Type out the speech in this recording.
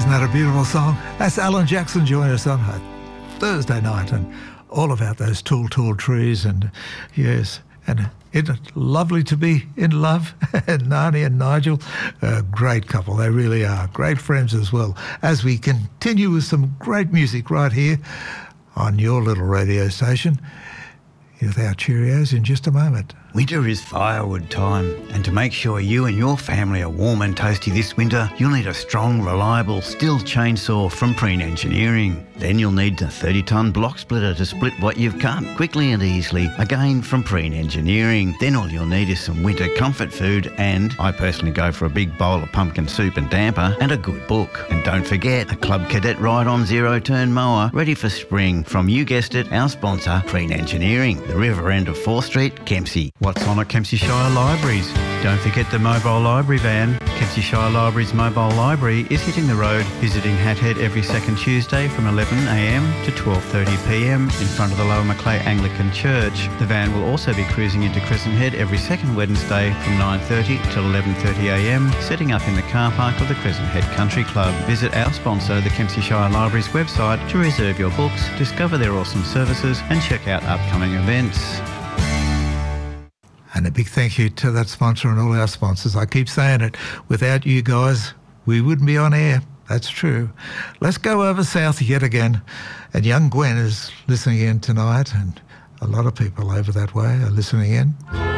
that a beautiful song? That's Alan Jackson joining us on Thursday night, and all about those tall trees, and yes, and isn't it lovely to be in love? Nani and Nigel, a great couple, they really are. Great friends as well, as we continue with some great music right here on your little radio station. With our Cheerios in just a moment. Winter is firewood time, and to make sure you and your family are warm and toasty this winter, you'll need a strong, reliable Stihl chainsaw from Preen Engineering. Then you'll need a 30-tonne block splitter to split what you've cut quickly and easily, again from Preen Engineering. Then all you'll need is some winter comfort food, and I personally go for a big bowl of pumpkin soup and damper, and a good book. And don't forget, a Club Cadet ride-on zero-turn mower, ready for spring from, you guessed it, our sponsor, Preen Engineering, the river end of 4th Street, Kempsey. What's on at Kempsey Shire Libraries? Don't forget the mobile library van. Kempsey Shire Libraries mobile library is hitting the road, visiting Hat Head every second Tuesday from 11am to 12:30pm in front of the Lower Macleay Anglican Church. The van will also be cruising into Crescent Head every second Wednesday from 9:30 till 11:30am, setting up in the car park of the Crescent Head Country Club. Visit our sponsor, the Kempsey Shire Libraries website, to reserve your books, discover their awesome services and check out upcoming events. And a big thank you to that sponsor and all our sponsors. I keep saying it, without you guys, we wouldn't be on air. That's true. Let's go over south yet again. And young Gwen is listening in tonight, and a lot of people over that way are listening in.